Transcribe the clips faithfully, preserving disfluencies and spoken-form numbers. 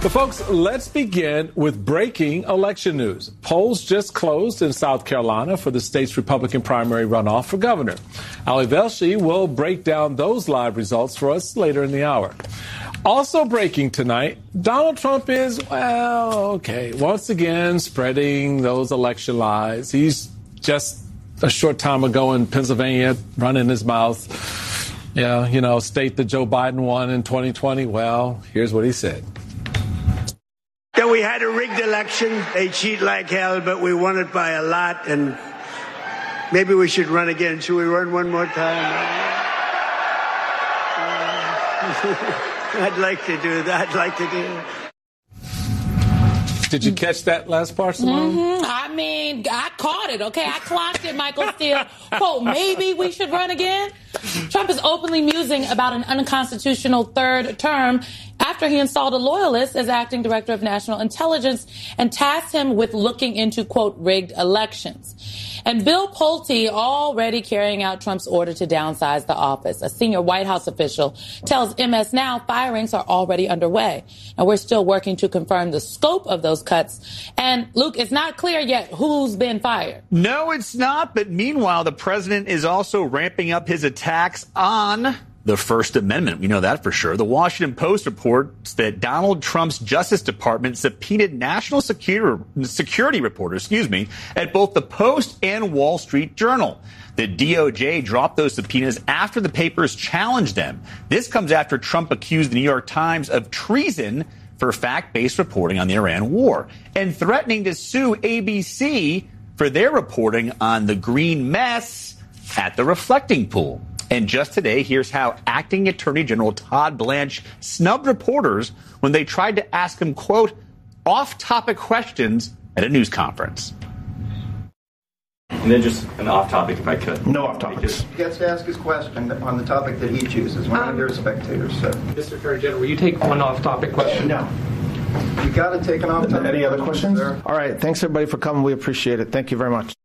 But folks, let's begin with breaking election news. Polls just closed in South Carolina for the state's Republican primary runoff for governor. Ali Velshi will break down those live results for us later in the hour. Also breaking tonight, Donald Trump is, well, okay, once again spreading those election lies. He's just a short time ago in Pennsylvania running his mouth. Yeah, you know, state that Joe Biden won in twenty twenty. Well, here's what he said. That we had a rigged election. They cheat like hell, but we won it by a lot. And maybe we should run again. Should we run one more time? I'd like to do that. I'd like to do that. Did you catch that last part, Simone? Mm-hmm. I mean, I caught it, okay? I clocked it, Michael Steele. Quote, maybe we should run again? Trump is openly musing about an unconstitutional third term after he installed a loyalist as acting director of national intelligence and tasked him with looking into, quote, rigged elections. And Bill Pulte already carrying out Trump's order to downsize the office. A senior White House official tells M S Now firings are already underway. And we're still working to confirm the scope of those cuts. And, Luke, it's not clear yet who's been fired. No, it's not. But meanwhile, the president is also ramping up his attacks on the First Amendment. We know that for sure. The Washington Post reports that Donald Trump's Justice Department subpoenaed national security, security reporters, excuse me, at both the Post and Wall Street Journal. The D O J dropped those subpoenas after the papers challenged them. This comes after Trump accused the New York Times of treason for fact-based reporting on the Iran war and threatening to sue A B C for their reporting on the green mess at the reflecting pool. And just today, here's how Acting Attorney General Todd Blanche snubbed reporters when they tried to ask him, quote, off-topic questions at a news conference. And then just an off-topic, if I could. No off-topics. He gets to ask his question on the topic that he chooses. We're not here as spectators, so. Mister Attorney General, will you take one off-topic question? No. You got to take an off-topic. Any other questions? Sir? All right. Thanks, everybody, for coming. We appreciate it. Thank you very much.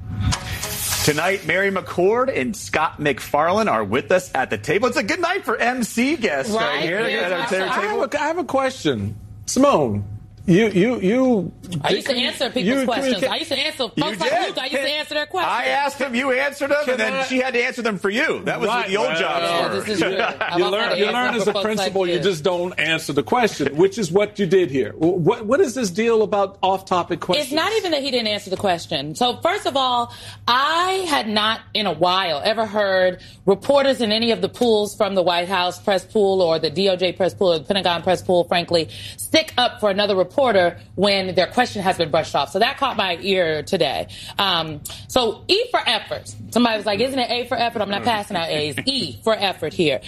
Tonight, Mary McCord and Scott McFarlane are with us at the table. It's a good night for M C guests right, right here. At our table. I, have a, I have a question. Simone, you, you, you. I used to answer people's questions. I used to answer folks like Luke. I used to answer their questions. I asked them, you answered them, and then I, she had to answer them for you. That was right, what the old right, jobs yeah, were. This is true. you learn, you learn as a principal, like you. you just don't answer the question, which is what you did here. What, what is this deal about off-topic questions? It's not even that he didn't answer the question. So first of all, I had not in a while ever heard reporters in any of the pools from the White House press pool or the D O J press pool or the Pentagon press pool, frankly, stick up for another reporter when their question has been brushed off. So that caught my ear today. Um, so E for effort. Somebody was like, isn't it A for effort? I'm not passing out A's. E for effort here.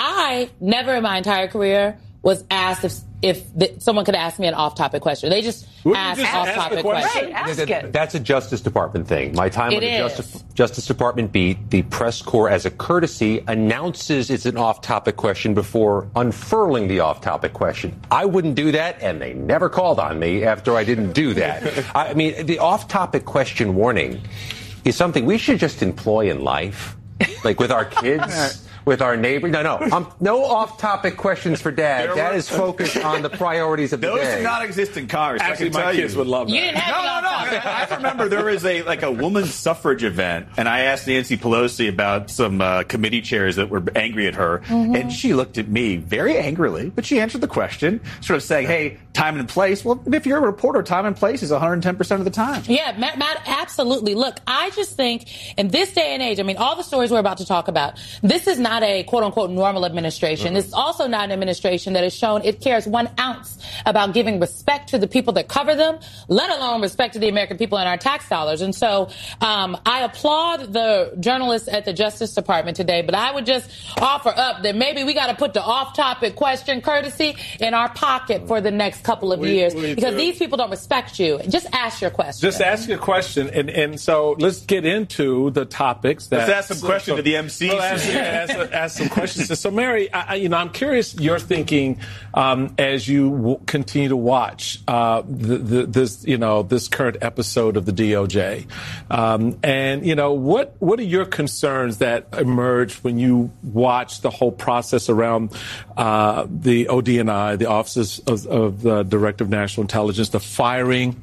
I never in my entire career was asked if if the, someone could ask me an off-topic question. They just ask off-topic questions. Right, ask it. That's a Justice Department thing. My time on the Justice, Justice Department beat, the press corps, as a courtesy, announces it's an off-topic question before unfurling the off-topic question. I wouldn't do that, and they never called on me after I didn't do that. I mean, the off-topic question warning is something we should just employ in life, like with our kids. With our neighbor. No, no. Um, no off-topic questions for Dad. There Dad were... is focused on the priorities of the Those day. Those do not exist in Congress. Actually, I can my tell kids you. would love that. You didn't have no, no, no. I, I remember there was a like a woman's suffrage event, and I asked Nancy Pelosi about some uh, committee chairs that were angry at her, mm-hmm. and she looked at me very angrily, but she answered the question, sort of saying, hey, time and place. Well, if you're a reporter, time and place is one hundred ten percent of the time. Yeah, Matt, Matt, absolutely. Look, I just think in this day and age, I mean, all the stories we're about to talk about, this is not a quote-unquote normal administration. Mm-hmm. This is also not an administration that has shown it cares one ounce about giving respect to the people that cover them, let alone respect to the American people and our tax dollars. And so um, I applaud the journalists at the Justice Department today, but I would just offer up that maybe we got to put the off-topic question courtesy in our pocket for the next couple of we, years we because do. These people don't respect you. Just ask your question. Just ask your question. And, and so let's get into the topics. That, let's ask some questions so, to the M Cs. Well, ask, ask, to ask some questions. So, Mary, I, you know, I'm curious your thinking um, as you w- continue to watch uh, the, the, this, you know, this current episode of the D O J, um, and you know, what what are your concerns that emerged when you watch the whole process around uh, the O D N I, the Office of, of the Director of National Intelligence, the firing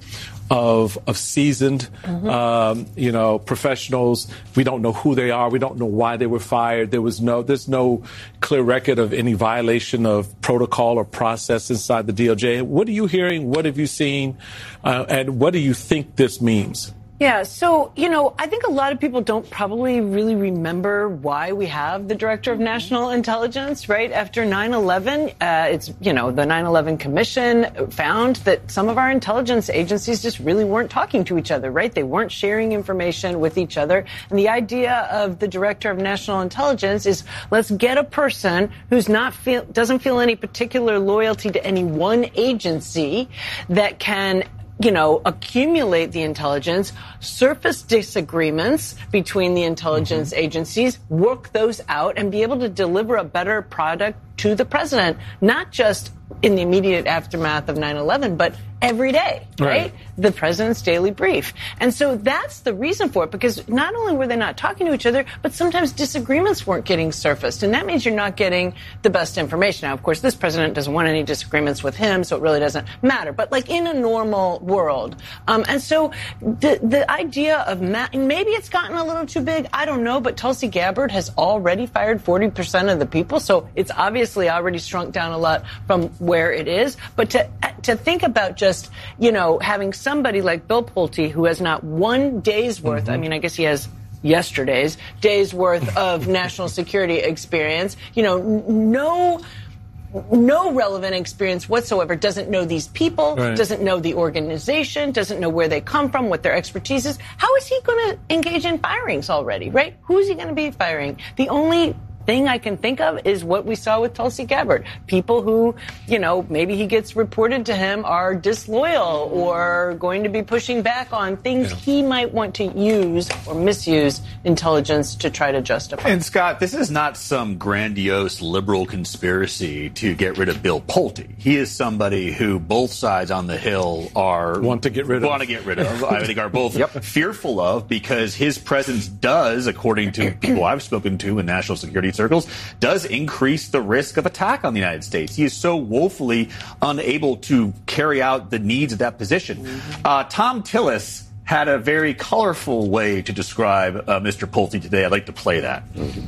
of of seasoned, mm-hmm. um, you know, professionals. We don't know who they are. We don't know why they were fired. There was no, there's no clear record of any violation of protocol or process inside the D O J. What are you hearing? What have you seen? Uh, and what do you think this means? Yeah, so, you know, I think a lot of people don't probably really remember why we have the Director of National Intelligence, right? After nine eleven, uh, it's, you know, the nine eleven Commission found that some of our intelligence agencies just really weren't talking to each other, right? They weren't sharing information with each other. And the idea of the Director of National Intelligence is let's get a person who's not feel, doesn't feel any particular loyalty to any one agency that can, you know, accumulate the intelligence, surface disagreements between the intelligence mm-hmm. agencies, work those out, and be able to deliver a better product to the president, not just in the immediate aftermath of nine eleven, but every day, right? right? The president's daily brief. And so that's the reason for it, because not only were they not talking to each other, but sometimes disagreements weren't getting surfaced. And that means you're not getting the best information. Now, of course, this president doesn't want any disagreements with him, so it really doesn't matter. But like in a normal world. Um, and so the, the idea of, ma- maybe it's gotten a little too big, I don't know, but Tulsi Gabbard has already fired forty percent of the people. So it's obviously already shrunk down a lot from where it is. But to, to think about just Just, you know, having somebody like Bill Pulte, who has not one day's worth, mm-hmm. I mean, I guess he has yesterday's day's worth of national security experience, you know, no, no relevant experience whatsoever, doesn't know these people, right. doesn't know the organization, doesn't know where they come from, what their expertise is. How is he going to engage in firings already, right? Who is he going to be firing? The only thing I can think of is what we saw with Tulsi Gabbard. People who, you know, maybe he gets reported to him are disloyal or going to be pushing back on things yeah. he might want to use or misuse intelligence to try to justify. And Scott, this is not some grandiose liberal conspiracy to get rid of Bill Pulte. He is somebody who both sides on the Hill are want to get rid of. Want to get rid of. I think are both yep. fearful of, because his presence does, according to people I've spoken to in national security circles, does increase the risk of attack on the United States. He is so woefully unable to carry out the needs of that position. Mm-hmm. Uh, Tom Tillis had a very colorful way to describe uh, Mister Pulte today. I'd like to play that. Mm-hmm.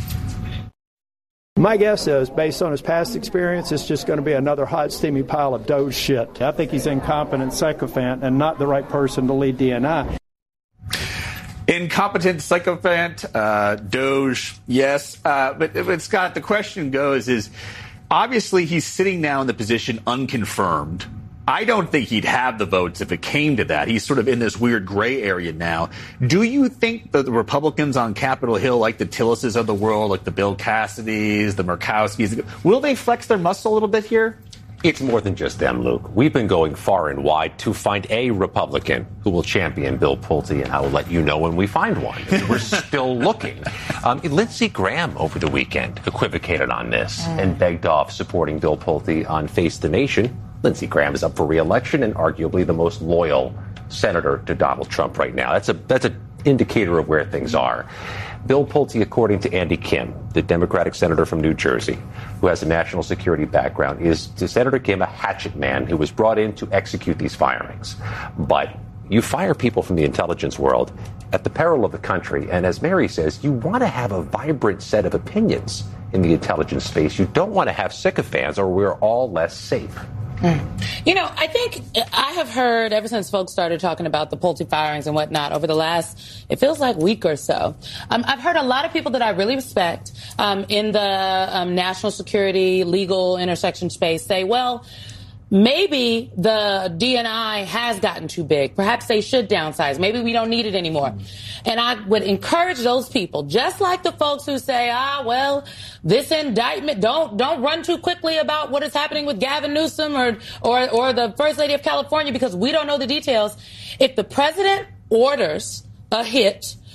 My guess is, based on his past experience, it's just going to be another hot, steamy pile of Doge shit. I think he's an incompetent sycophant and not the right person to lead D N I. Incompetent sycophant, uh, Doge, yes. Uh, but, but, Scott, the question goes is, obviously he's sitting now in the position unconfirmed. I don't think he'd have the votes if it came to that. He's sort of in this weird gray area now. Do you think that the Republicans on Capitol Hill, like the Tillises of the world, like the Bill Cassidys, the Murkowskis, will they flex their muscle a little bit here? It's more than just them, Luke. We've been going far and wide to find a Republican who will champion Bill Pulte, and I will let you know when we find one. We're still looking. Um, Lindsey Graham over the weekend equivocated on this mm. and begged off supporting Bill Pulte on Face the Nation. Lindsey Graham is up for re-election and arguably the most loyal senator to Donald Trump right now. That's a that's an indicator of where things are. Bill Pulte, according to Andy Kim, the Democratic senator from New Jersey, who has a national security background, is, to Senator Kim, a hatchet man who was brought in to execute these firings. But you fire people from the intelligence world at the peril of the country. And as Mary says, you want to have a vibrant set of opinions in the intelligence space. You don't want to have sycophants, or we're all less safe. You know, I think I have heard ever since folks started talking about the Pulte firings and whatnot over the last, it feels like week or so. Um, I've heard a lot of people that I really respect um, in the um, national security, legal intersection space say, well, maybe the D N I has gotten too big. Perhaps they should downsize. Maybe we don't need it anymore. And I would encourage those people, just like the folks who say, ah, well, this indictment, don't don't run too quickly about what is happening with Gavin Newsom or, or, or the First Lady of California, because we don't know the details. If the president orders a hit,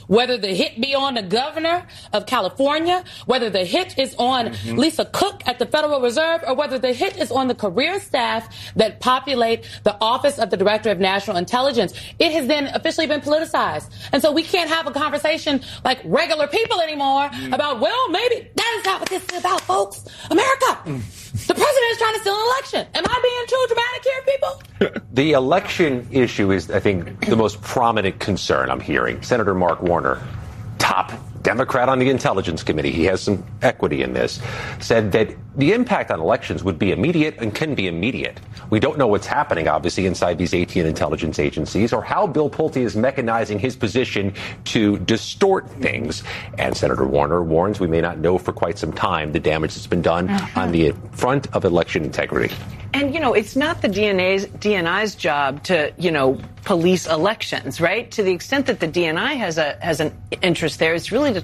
whether the hit be on the governor of California, whether the hit is on mm-hmm. Lisa Cook at the Federal Reserve, or whether the hit is on the career staff that populate the office of the Director of National Intelligence. It has then officially been politicized. And so we can't have a conversation like regular people anymore mm. about, well, maybe that is not what this is about, folks. America. Mm. The president is trying to steal an election. Am I being too dramatic here, people? The election issue is, I think, the most prominent concern I'm hearing. Senator Mark Warner, top Democrat on the Intelligence Committee, he has some equity in this, said that the impact on elections would be immediate and can be immediate. We don't know what's happening, obviously, inside these eighteen intelligence agencies or how Bill Pulte is mechanizing his position to distort things. And Senator Warner warns we may not know for quite some time the damage that's been done uh-huh. on the front of election integrity. And, you know, it's not the D N A's, D N I's job to, you know, police elections, right? To the extent that the D N I has a has an interest there, it's really to